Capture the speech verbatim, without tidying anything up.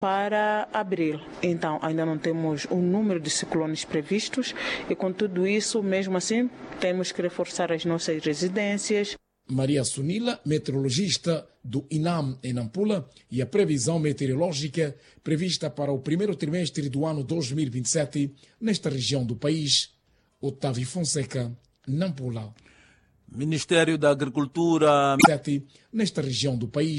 para abril. Então, ainda não temos o número de ciclones previstos e, com tudo isso, mesmo assim, temos que reforçar as nossas residências. Maria Sunila, meteorologista do INAM em Nampula, e a previsão meteorológica prevista para o primeiro trimestre do ano dois mil e vinte e sete nesta região do país. Otávio Fonseca, Nampula. Ministério da Agricultura. Nesta região do país.